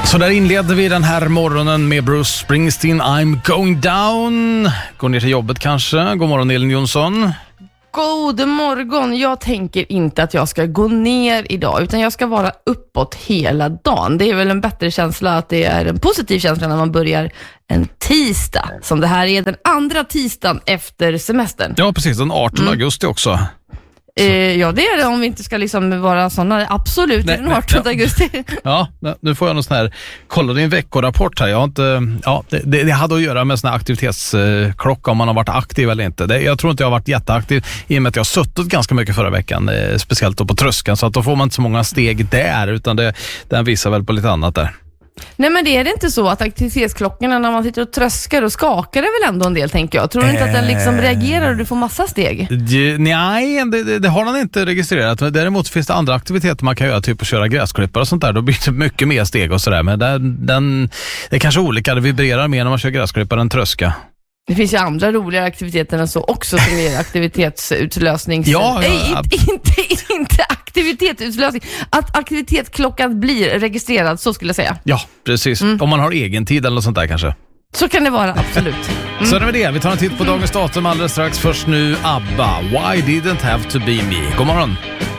Så där inleder vi den här morgonen med Bruce Springsteen, I'm going down. Går ner till jobbet kanske. God morgon Elin Jonsson. God morgon. Jag tänker inte att jag ska gå ner idag, utan jag ska vara uppåt hela dagen. Det är väl en bättre känsla, att det är en positiv känsla när man börjar en tisdag. Som det här är den andra tisdagen efter semestern. Ja, precis. Den 18 augusti också. Ja, det är det, om vi inte ska liksom vara sådana. Absolut, nej, den 18 augusti. Ja, nu får jag någon sån här, kolla din veckorapport här. Jag har inte, det hade att göra med sån här aktivitetsklocka, om man har varit aktiv eller inte. Jag tror inte jag har varit jätteaktiv i och med att jag har suttit ganska mycket förra veckan, speciellt då på tröskeln, så att då får man inte så många steg där, utan den visar väl på lite annat där. Nej, men det är det inte så att aktivitetsklockorna, när man sitter och tröskar och skakar, det väl ändå en del, tänker jag. Tror du inte att den liksom reagerar och du får massa steg? Nej, det har den inte registrerat. Däremot finns det andra aktiviteter man kan göra, typ att köra gräsklippare och sånt där. Då blir det mycket mer steg och sådär. Men det är kanske olika, det vibrerar mer när man kör gräsklippare än tröska. Det finns ju andra roliga aktiviteter än så också, som är aktivitetsutlösning. Ja. Inte aktivitetsutlösning. Att aktivitetsklockan blir registrerad, så skulle jag säga. Ja, precis. Om man har egen tid eller något sånt där kanske. Så kan det vara, absolut. Så är det med det. Vi tar en titt på dagens datum alldeles strax. Först nu ABBA. Why didn't have to be me. God morgon.